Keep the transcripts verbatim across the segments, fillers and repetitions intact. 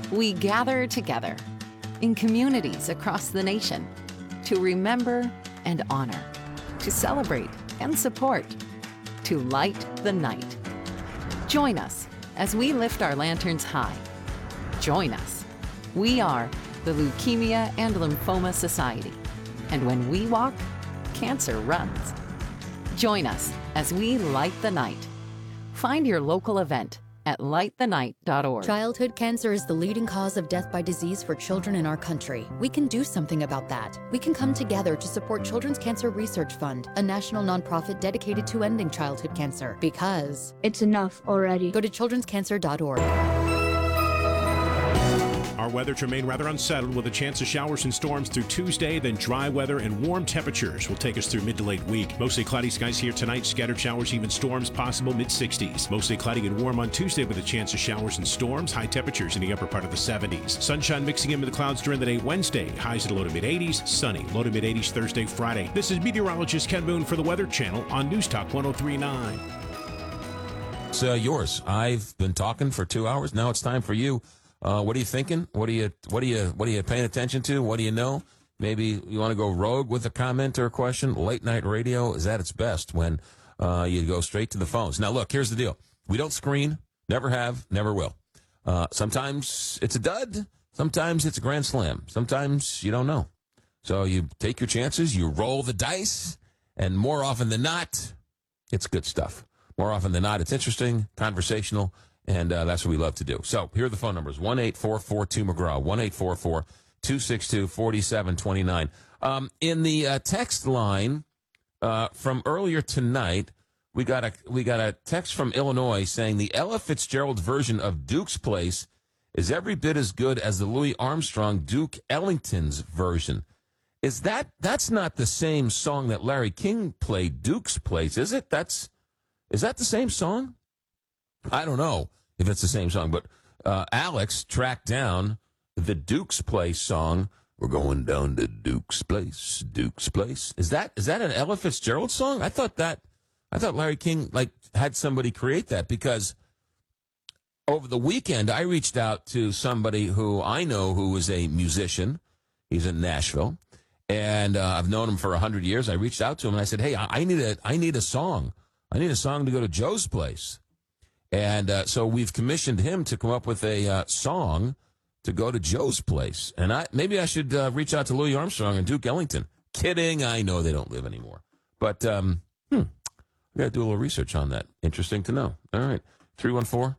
We gather together in communities across the nation to remember and honor, to celebrate and support, to light the night. Join us as we lift our lanterns high. Join us. We are the Leukemia and Lymphoma Society. And when we walk, cancer runs. Join us as we light the night. Find your local event at light the night dot org. Childhood cancer is the leading cause of death by disease for children in our country. We can do something about that. We can come together to support Children's Cancer Research Fund, a national nonprofit dedicated to ending childhood cancer. Because it's enough already. Go to children's cancer dot org. Our weather to remain rather unsettled with a chance of showers and storms through Tuesday, then dry weather and warm temperatures will take us through mid to late week. Mostly cloudy skies here tonight, scattered showers, even storms possible mid sixties. Mostly cloudy and warm on Tuesday with a chance of showers and storms, high temperatures in the upper part of the seventies. Sunshine mixing in with the clouds during the day Wednesday, highs at low to mid eighties, sunny, low to mid eighties Thursday, Friday. This is meteorologist Ken Boone for the Weather Channel on News Talk one oh three point nine. It's uh, yours. I've been talking for two hours. Now it's time for you. Uh, what are you thinking? What are you what are you what are you paying attention to? What do you know? Maybe you want to go rogue with a comment or a question. Late night radio is at its best when uh, you go straight to the phones. Now look, here's the deal. We don't screen, never have, never will. Uh, sometimes it's a dud, sometimes it's a grand slam. Sometimes you don't know. So you take your chances, you roll the dice, and more often than not, it's good stuff. More often than not, it's interesting, conversational. And uh, that's what we love to do. So here are the phone numbers. one eight four four two McGraw, one eight four four two six two four seven two nine. Um, in the uh, text line uh, from earlier tonight, we got a we got a text from Illinois saying the Ella Fitzgerald version of Duke's Place is every bit as good as the Louis Armstrong Duke Ellington's version. Is that that's not the same song that Larry King played Duke's Place, is it? That's is that the same song? I don't know if it's the same song, but uh, Alex tracked down the Duke's Place song. We're going down to Duke's Place, Duke's Place. Is that is that an Ella Fitzgerald song? I thought that I thought Larry King like had somebody create that, because over the weekend I reached out to somebody who I know who is a musician. He's in Nashville, and uh, I've known him for a hundred years. I reached out to him and I said, "Hey, I, I need a I need a song. I need a song to go to Joe's Place." And uh, so we've commissioned him to come up with a uh, song to go to Joe's Place. And I maybe I should uh, reach out to Louis Armstrong and Duke Ellington. Kidding. I know they don't live anymore. But um, hmm, we got to do a little research on that. Interesting to know. All right. three one four?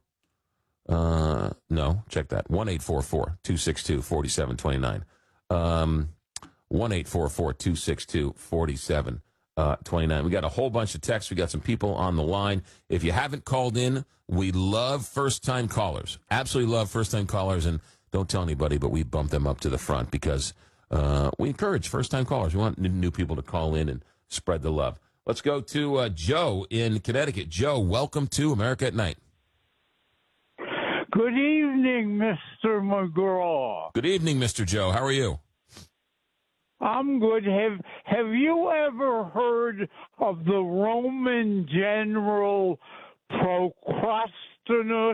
Uh, no, check that. one eight four four two six two four seven two nine. Um, one eight four four two six two four seven two nine. We got a whole bunch of texts. We got some people on the line. If you haven't called in, we love first-time callers. Absolutely love first-time callers, and don't tell anybody, but we bump them up to the front because uh, we encourage first-time callers. We want new people to call in and spread the love. Let's go to uh, Joe in Connecticut. Joe, welcome to America at Night. Good evening, Mister McGraw. Good evening, Mister Joe. How are you? I'm good. Have Have you ever heard of the Roman general Procrustes?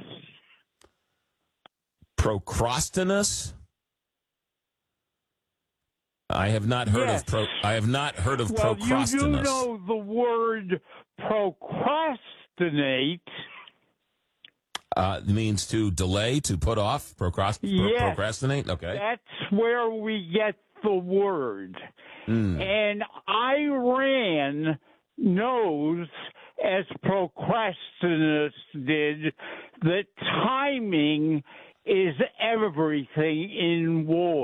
Procrustes? I have not heard yes. of pro. I have not heard of well, Procrustes. You do know the word procrastinate. Uh, it means to delay, to put off, procrast- yes, procrastinate. Okay, that's where we get the word. Mm. And Iran knows, as Procrustes did, that timing is everything in war.